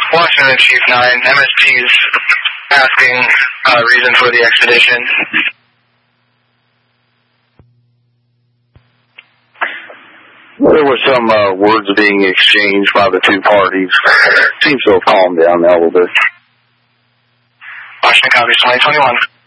Washington Chief 9, MST's asking reason for the expedition. There was some words being exchanged by the two parties. Seems to have calmed down now a little bit. Washington copies 2021.